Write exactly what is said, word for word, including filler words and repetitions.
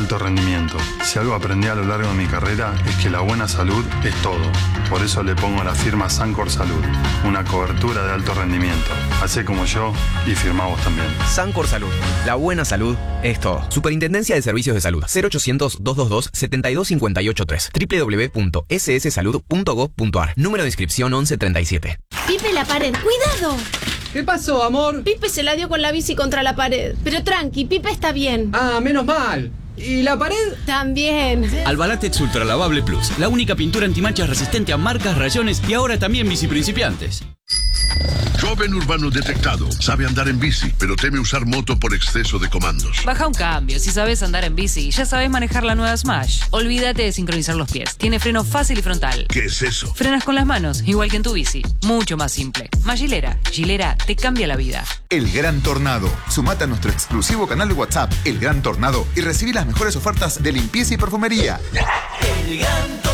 alto rendimiento. Si algo aprendí a lo largo de mi carrera es que la buena salud es todo. Por eso le pongo a la firma Sancor Salud, una cobertura de alto rendimiento. Hacé como yo y firmá vos también. Sancor Salud, la buena salud es todo. Superintendencia de Servicios de Salud, cero ochocientos, doscientos veintidós, setenta y dos cincuenta y ocho tres, doble u doble u doble u punto ese ese salud punto gov punto a r. Número de inscripción once treinta y siete. Pipe, la pared, cuidado. ¿Qué pasó, amor? Pipe se la dio con la bici contra la pared. Pero tranqui, Pipe está bien. Ah, menos mal. ¿Y la pared? También. Albalatex Ultra Lavable Plus, la única pintura antimanchas resistente a marcas, rayones y ahora también bici principiantes. Joven urbano detectado. Sabe andar en bici, pero teme usar moto por exceso de comandos. Baja un cambio. Si sabes andar en bici, ya sabes manejar la nueva Smash. Olvídate de sincronizar los pies. Tiene freno fácil y frontal. ¿Qué es eso? Frenas con las manos, igual que en tu bici. Mucho más simple. Más Gilera. Gilera te cambia la vida. El Gran Tornado. Sumate a nuestro exclusivo canal de WhatsApp, El Gran Tornado, y recibí las mejores ofertas de limpieza y perfumería. El Gran Tornado.